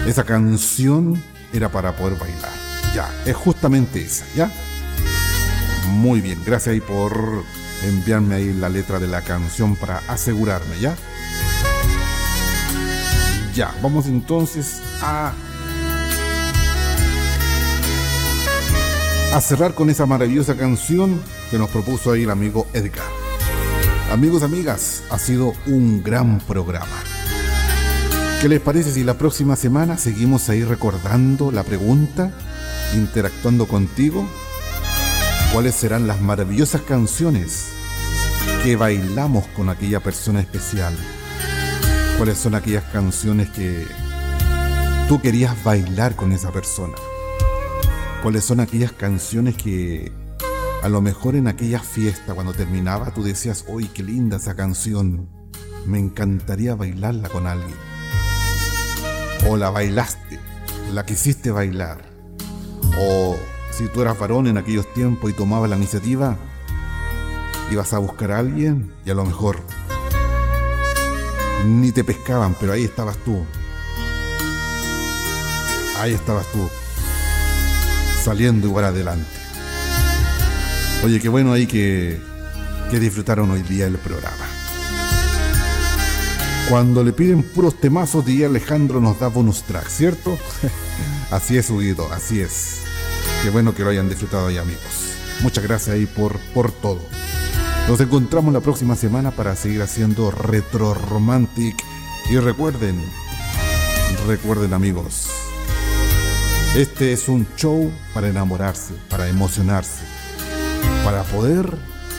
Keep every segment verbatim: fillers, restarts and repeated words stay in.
Esa canción era para poder bailar. Ya, es justamente esa, ¿ya? Muy bien, gracias ahí por enviarme ahí la letra de la canción para asegurarme, ¿ya? Ya, vamos entonces a... a cerrar con esa maravillosa canción que nos propuso ahí el amigo Edgar. Amigos, amigas, ha sido un gran programa. ¿Qué les parece si la próxima semana seguimos ahí recordando la pregunta, interactuando contigo? ¿Cuáles serán las maravillosas canciones que bailamos con aquella persona especial? ¿Cuáles son aquellas canciones que tú querías bailar con esa persona? ¿Cuáles son aquellas canciones que a lo mejor en aquella fiesta cuando terminaba tú decías, ¡uy, qué linda esa canción! Me encantaría bailarla con alguien. O la bailaste, la quisiste bailar. O si tú eras varón en aquellos tiempos y tomabas la iniciativa, ibas a buscar a alguien y a lo mejor ni te pescaban, pero ahí estabas tú. Ahí estabas tú, saliendo igual adelante. Oye, qué bueno ahí que, que disfrutaron hoy día el programa. Cuando le piden puros temazos, D J Alejandro nos da bonus track, ¿cierto? Así es, Huguito, así es. Qué bueno que lo hayan disfrutado ahí, amigos. Muchas gracias ahí por, por todo. Nos encontramos la próxima semana para seguir haciendo Retro Romantic. Y recuerden, recuerden, amigos, este es un show para enamorarse, para emocionarse, para poder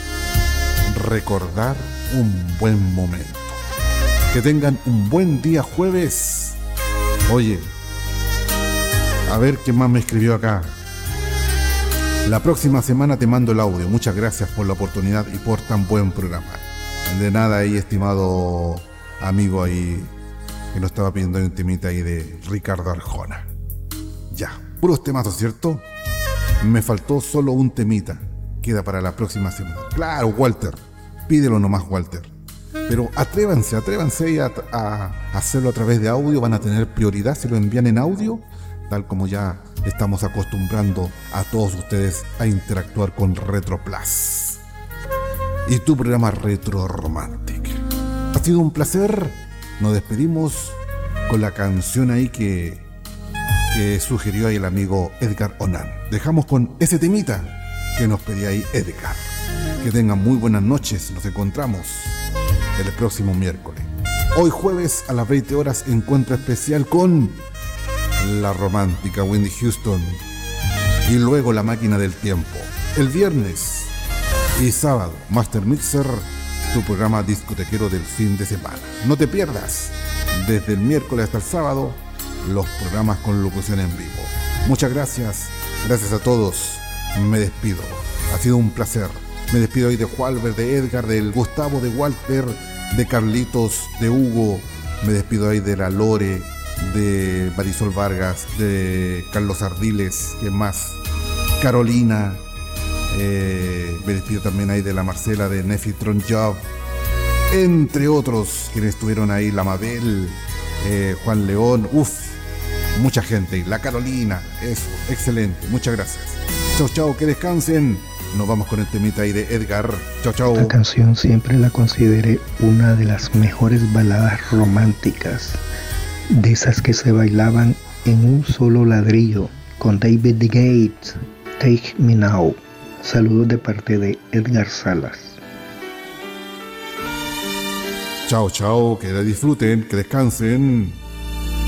recordar un buen momento. Que tengan un buen día jueves. Oye, a ver qué más me escribió acá. La próxima semana te mando el audio. Muchas gracias por la oportunidad y por tan buen programa. De nada ahí, estimado amigo ahí, que nos estaba pidiendo un temita ahí de Ricardo Arjona. Ya, puros temazos, ¿cierto? Me faltó solo un temita. Queda para la próxima semana. Claro, Walter. Pídelo nomás, Walter. Pero atrévanse, atrévanse a, a hacerlo a través de audio. Van a tener prioridad si lo envían en audio, tal como ya estamos acostumbrando a todos ustedes a interactuar con Retro Plus y tu programa Retro Romantic. Ha sido un placer. Nos despedimos con la canción ahí que, que sugirió ahí el amigo Edgar Onan. Dejamos con ese temita que nos pedía ahí Edgar. Que tengan muy buenas noches. Nos encontramos el próximo miércoles. Hoy jueves a las veinte horas, encuentro especial con la romántica Wendy Houston. Y luego La Máquina del Tiempo. El viernes y sábado, Master Mixer, tu programa discotequero del fin de semana. No te pierdas, desde el miércoles hasta el sábado, los programas con locución en vivo. Muchas gracias. Gracias a todos. Me despido. Ha sido un placer. Me despido hoy de Walter, de Edgar, del Gustavo, de Walter, de Carlitos, de Hugo. Me despido ahí de la Lore, de Marisol Vargas, de Carlos Ardiles, ¿quién más? Carolina. Eh, me despido también ahí de la Marcela, de Nefitron Job, entre otros quienes estuvieron ahí, la Mabel, eh, Juan León, uff, mucha gente. Y la Carolina, eso, excelente. Muchas gracias. Chau, chau, que descansen. Nos vamos con el temita ahí de Edgar. Chau, chau. Esta canción siempre la consideré una de las mejores baladas románticas, de esas que se bailaban en un solo ladrillo, con David the Gates. Take Me Now. Saludos de parte de Edgar Salas. Chao, chao, que la disfruten, que descansen.